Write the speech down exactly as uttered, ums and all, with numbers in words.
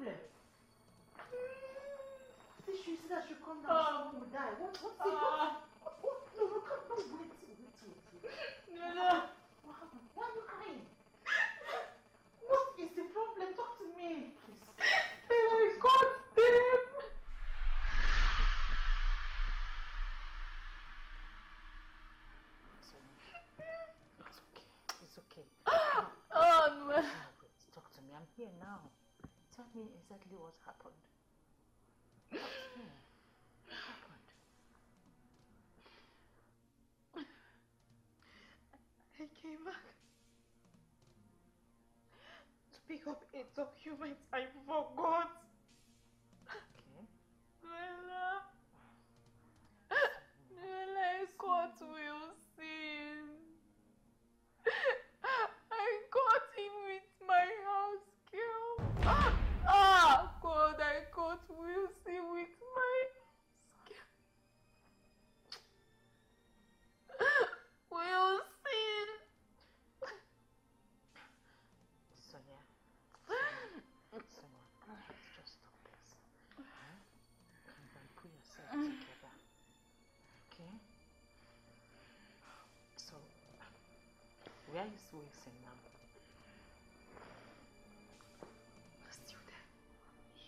problem? This she said I should come down, uh, someone will die. What, what's uh, it? What, what, no, no, come, no, wait, wait, wait, wait. No, no. What happened? Why are you crying? What is the problem? Talk to me, please. I got them. It's okay. It's okay. Oh, no. No, wait, talk to me. I'm here now. Tell me exactly what happened. Talk to me. What happened? I came back to pick up a document I forgot. Okay. Noella. Noella, I caught Wilson. I caught him with my house girl. Ah, God, I caught Wilson with my house girl. Wilson. Sonia. Sonia. Sonia. Just stop this. Huh? Come on, put yourself together. Okay? So, where is Wilson now?